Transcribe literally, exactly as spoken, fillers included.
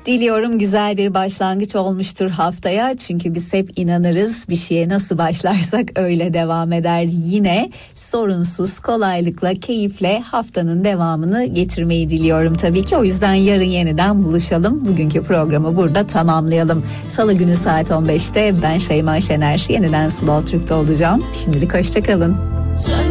Diliyorum güzel bir başlangıç olmuştur haftaya. Çünkü biz hep inanırız, bir şeye nasıl başlarsak öyle devam eder. Yine sorunsuz, kolaylıkla, keyifle haftanın devamını getirmeyi diliyorum tabii ki. O yüzden yarın yeniden buluşalım. Bugünkü programı burada tamamlayalım. Salı günü saat on beşte ben Şeyma Şener yeniden Slow Türk'te olacağım. Şimdilik hoşça kalın.